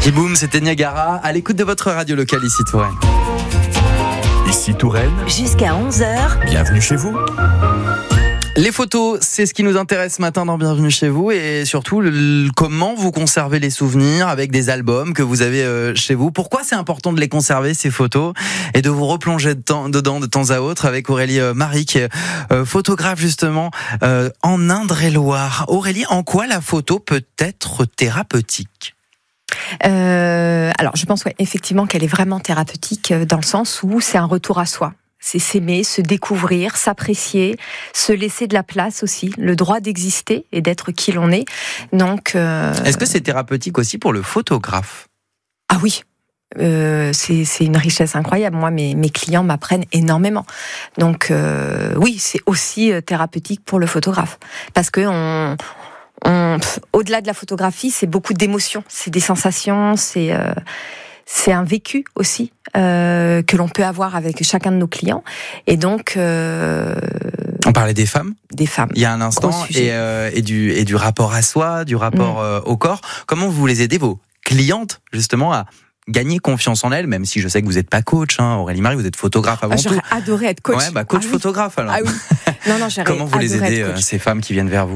Qui boum, c'était Niagara, à l'écoute de votre radio locale ici Touraine. Ici Touraine, Jusqu'à 11h. bienvenue chez vous. Les photos, c'est ce qui nous intéresse ce matin dans Bienvenue chez vous et surtout comment vous conservez les souvenirs avec des albums que vous avez chez vous. Pourquoi c'est important de les conserver ces photos et de vous replonger dedans de temps à autre avec Aurélie Marie qui est photographe justement en Indre-et-Loire. Aurélie, en quoi la photo peut être thérapeutique ? Alors je pense effectivement qu'elle est vraiment thérapeutique dans le sens où c'est un retour à soi. C'est s'aimer, se découvrir, s'apprécier, se laisser de la place aussi, le droit d'exister et d'être qui l'on est. Donc, est-ce que c'est thérapeutique aussi pour le photographe ? Ah oui, c'est une richesse incroyable. Moi, mes clients m'apprennent énormément. Donc oui, c'est aussi thérapeutique pour le photographe. Parce que au-delà de la photographie, c'est beaucoup d'émotions, c'est des sensations, c'est un vécu aussi que l'on peut avoir avec chacun de nos clients. Et donc... On parlait des femmes ? Des femmes. Il y a un instant, et du rapport à soi, du rapport au corps. Comment vous les aidez, vos clientes, justement, à gagner confiance en elles, même si je sais que vous n'êtes pas coach, hein, Aurélie Marie, vous êtes photographe avant tout. J'aurais adoré être coach. Ouais, coach photographe alors. Ah oui. Non, Comment vous les aidez, ces femmes qui viennent vers vous ?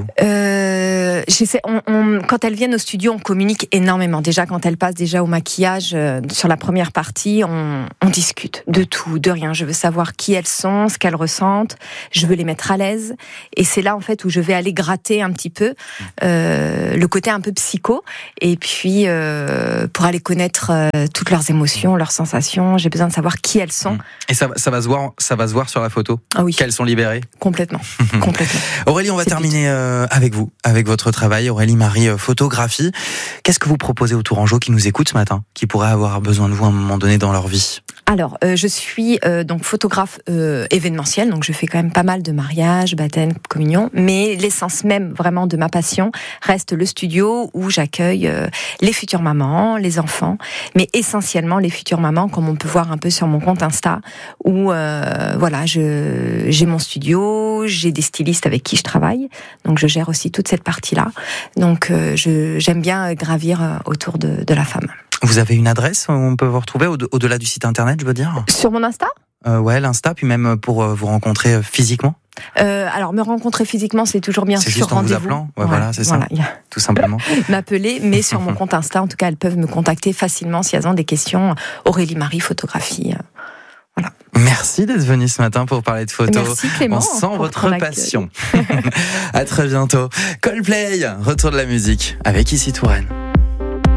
Quand elles viennent au studio, on communique énormément. Déjà, quand elles passent au maquillage, sur la première partie, on discute de tout, de rien. Je veux savoir qui elles sont, ce qu'elles ressentent. Je veux les mettre à l'aise. Et c'est là, en fait, où je vais aller gratter un petit peu le côté un peu psycho. Et puis, pour aller connaître toutes leurs émotions, leurs sensations, j'ai besoin de savoir qui elles sont. Et ça va se voir sur la photo. Ah oui. Qu'elles sont libérées. Complètement. Aurélie, on va terminer avec vous, avec votre travail. Aurélie Marie, photographie. Qu'est-ce que vous proposez aux Tourangeaux qui nous écoutent ce matin, qui pourraient avoir besoin de vous à un moment donné dans leur vie ? Alors, je suis donc photographe événementiel, donc je fais quand même pas mal de mariages, baptêmes, communions, mais l'essence même vraiment de ma passion reste le studio où j'accueille les futures mamans, les enfants, mais essentiellement les futures mamans, comme on peut voir un peu sur mon compte Insta, où voilà, j'ai mon studio, j'ai des stylistes avec qui je travaille, donc je gère aussi toute cette partie-là. Donc j'aime bien gravir autour de la femme. Vous avez une adresse où on peut vous retrouver au-delà du site internet, je veux dire ? Sur mon Insta ? Ouais, l'Insta, puis même pour vous rencontrer physiquement ? Alors, me rencontrer physiquement, c'est toujours bien c'est sur juste en rendez-vous. vous appelant, voilà, c'est ça, tout simplement. M'appeler, mais sur mon compte Insta, en tout cas, elles peuvent me contacter facilement si elles ont des questions. Aurélie Marie, photographie. Voilà. Merci d'être venu ce matin pour parler de photos. Merci Clément. On sent votre passion. À très bientôt. Coldplay, retour de la musique avec Ici Touraine.